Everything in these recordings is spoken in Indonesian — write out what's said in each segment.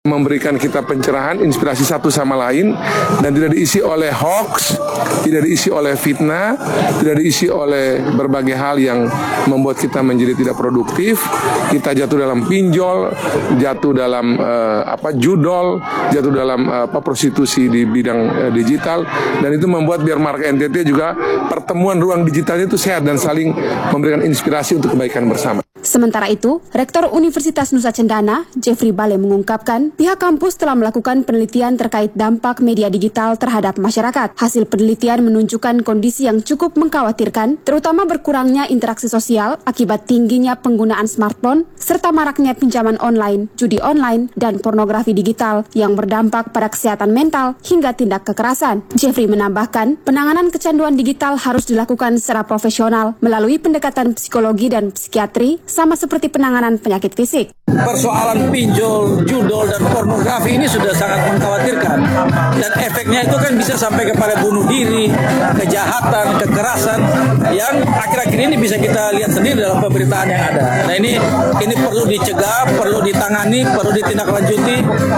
memberikan kita pencerahan, inspirasi satu sama lain, dan tidak diisi oleh hoax, tidak diisi oleh fitnah, tidak diisi oleh berbagai hal yang membuat kita menjadi tidak produktif. Kita jatuh dalam pinjol, jatuh dalam judol, jatuh dalam prostitusi di bidang digital, dan itu membuat biar marga NTT juga pertemuan ruang digitalnya itu sehat dan saling memberikan inspirasi untuk kebaikan bersama. Sementara itu, Rektor Universitas Nusa Cendana, Jeffrey Bale mengungkapkan, pihak kampus telah melakukan penelitian terkait dampak media digital terhadap masyarakat. Hasil penelitian menunjukkan kondisi yang cukup mengkhawatirkan, terutama berkurangnya interaksi sosial akibat tingginya penggunaan smartphone, serta maraknya pinjaman online, judi online, dan pornografi digital yang berdampak pada kesehatan mental hingga tindak kekerasan. Jeffrey menambahkan, penanganan kecanduan digital harus dilakukan secara profesional melalui pendekatan psikologi dan psikiatri, sama seperti penanganan penyakit fisik. Persoalan pinjol, judol, dan pornografi ini sudah sangat mengkhawatirkan. Dan efeknya itu kan bisa sampai kepada bunuh diri, kejahatan, kekerasan, yang akhir-akhir ini bisa kita lihat sendiri dalam pemberitaan yang ada. Nah ini perlu dicegah, perlu ditangani, perlu ditindaklanjuti,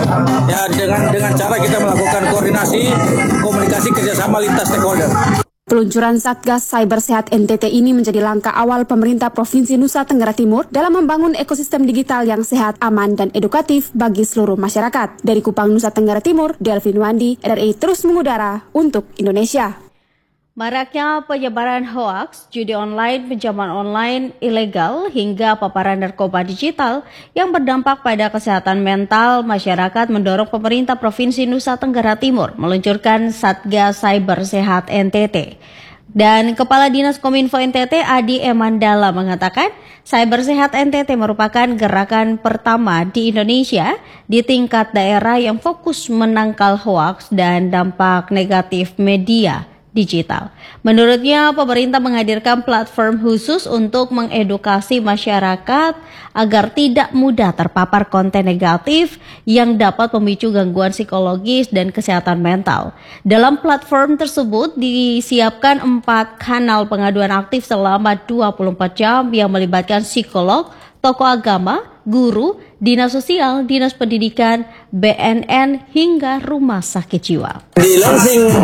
ya dengan cara kita melakukan koordinasi, komunikasi kerjasama lintas stakeholder. Peluncuran Satgas Cyber Sehat NTT ini menjadi langkah awal pemerintah Provinsi Nusa Tenggara Timur dalam membangun ekosistem digital yang sehat, aman, dan edukatif bagi seluruh masyarakat. Dari Kupang, Nusa Tenggara Timur, Delvin Wandi, RRI terus mengudara untuk Indonesia. Maraknya penyebaran hoaks, judi online, pinjaman online ilegal, hingga paparan narkoba digital yang berdampak pada kesehatan mental masyarakat mendorong pemerintah Provinsi Nusa Tenggara Timur meluncurkan Satgas Cyber Sehat NTT. Dan Kepala Dinas Kominfo NTT Adi Emandala mengatakan, Cyber Sehat NTT merupakan gerakan pertama di Indonesia di tingkat daerah yang fokus menangkal hoaks dan dampak negatif media digital. Menurutnya, pemerintah menghadirkan platform khusus untuk mengedukasi masyarakat agar tidak mudah terpapar konten negatif yang dapat memicu gangguan psikologis dan kesehatan mental. Dalam platform tersebut disiapkan 4 kanal pengaduan aktif selama 24 jam yang melibatkan psikolog, tokoh agama, guru, dinas sosial, dinas pendidikan, BNN, hingga rumah sakit jiwa. Di launching